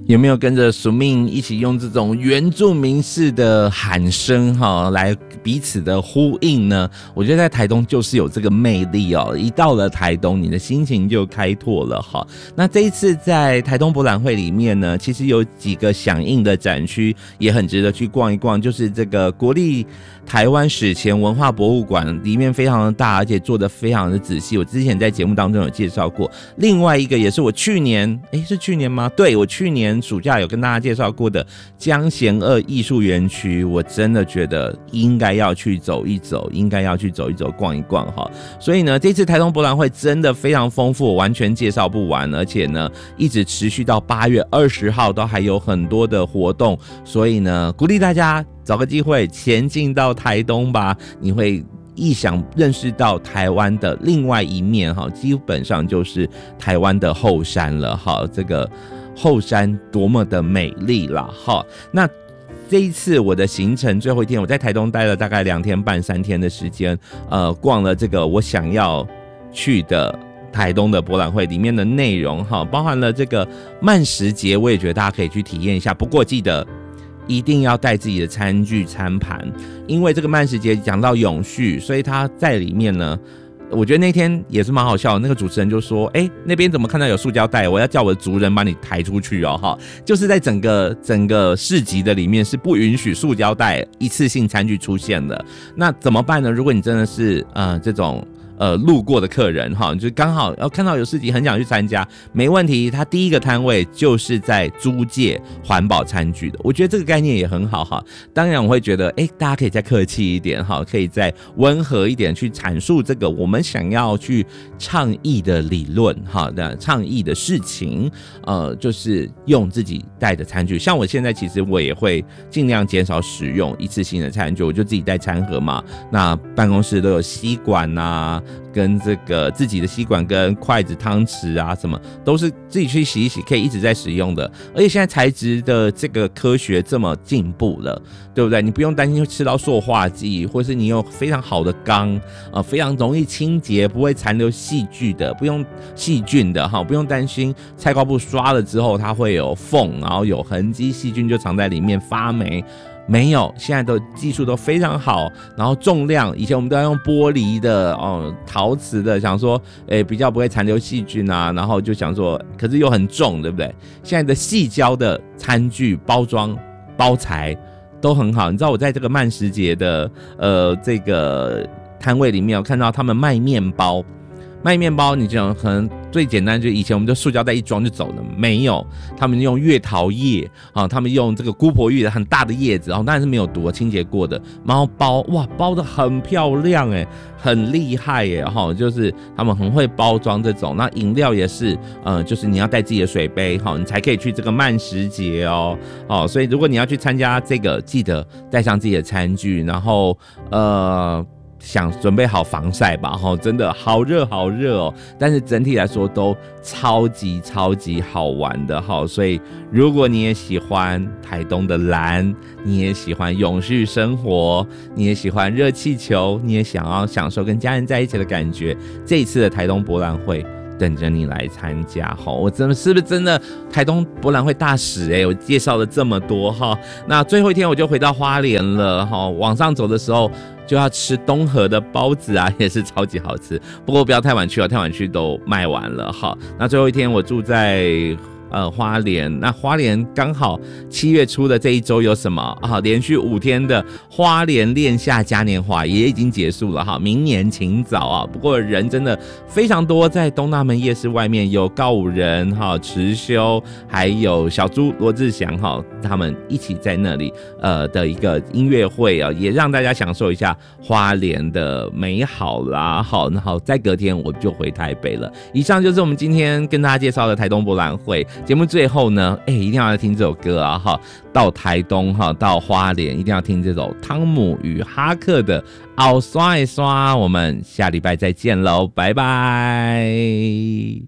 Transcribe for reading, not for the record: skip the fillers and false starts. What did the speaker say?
有没有跟着署命一起用这种原住民式的喊声来彼此的呼应呢？我觉得在台东就是有这个魅力哦，一到了台东你的心情就开拓了哈。那这一次在台东博览会里面呢，其实有几个响应的展区也很值得去逛一逛，就是这个国立台湾史前文化博物馆，里面非常的大，而且做得非常的仔细，我之前在节目当中有介绍过。另外一个也是我去年是去年吗？对，我去年暑假有跟大家介绍过的江贤二艺术园区，我真的觉得应该要去走一走，逛一逛哈。所以呢，这次台东博览会真的非常丰富，完全介绍不完，而且呢，一直持续到8月20号都还有很多的活动，所以呢，鼓励大家找个机会前进到台东吧，你会意想认识到台湾的另外一面哈，基本上就是台湾的后山了哈，这个后山多么的美丽啦哈。那这一次我的行程最后一天，我在台东待了大概2天半3天的时间，逛了这个我想要去的台东的博览会里面的内容哈，包含了这个慢食节，我也觉得大家可以去体验一下。不过记得一定要带自己的餐具餐盘，因为这个慢食节讲到永续，所以它在里面呢，我觉得那天也是蛮好笑的，那个主持人就说那边怎么看到有塑胶袋，我要叫我的族人把你抬出去哦哈，就是在整个市集的里面是不允许塑胶袋一次性餐具出现的。那怎么办呢？如果你真的是这种路过的客人哈，就刚好要看到有市集很想去参加，没问题，他第一个摊位就是在租借环保餐具的，我觉得这个概念也很好哈。当然我会觉得大家可以再客气一点哈，可以再温和一点去阐述这个我们想要去倡议的理论哈，倡议的事情，就是用自己带的餐具。像我现在其实我也会尽量减少使用一次性的餐具，我就自己带餐盒嘛，那办公室都有吸管啊，跟这个自己的吸管跟筷子汤匙啊，什么都是自己去洗一洗，可以一直在使用的。而且现在材质的这个科学这么进步了，对不对？你不用担心会吃到塑化剂，或是你有非常好的缸，非常容易清洁，不会残留细菌的，不用担心菜瓜布刷了之后它会有缝，然后有痕迹，细菌就藏在里面发霉。没有，现在的技术都非常好，然后重量以前我们都要用玻璃的陶瓷的，想说比较不会残留细菌啊，然后就想说可是又很重，对不对？现在的矽胶的餐具包装包材都很好。你知道我在这个慢食节的这个摊位里面有看到他们卖面包，你讲可能最简单，就以前我们就塑胶袋一装就走了，没有，他们用月桃叶他们用这个姑婆芋的很大的叶子，当然是没有毒清洁过的，然后包得很漂亮很厉害就是他们很会包装这种。那饮料也是就是你要带自己的水杯你才可以去这个慢食节所以如果你要去参加这个，记得带上自己的餐具，然后想准备好防晒吧真的好热但是整体来说都超级好玩的所以如果你也喜欢台东的蓝，你也喜欢永续生活，你也喜欢热气球，你也想要享受跟家人在一起的感觉，这一次的台东博览会等着你来参加我是不是真的台东博览会大使我介绍了这么多那最后一天我就回到花莲了往上走的时候就要吃东河的包子啊，也是超级好吃，不过不要太晚去太晚去都卖完了那最后一天我住在花莲，那花莲刚好7月初的这一周有什么连续5天的花莲恋夏嘉年华也已经结束了明年请早不过人真的非常多，在东大门夜市外面有告五人池修，还有小猪罗志祥他们一起在那里的一个音乐会也让大家享受一下花莲的美好啦然后再隔天我就回台北了。以上就是我们今天跟大家介绍的台东博览会。节目最后呢一定要来听这首歌到台东到花莲一定要听这首汤姆与哈克的后刷一刷。我们下礼拜再见咯，拜拜。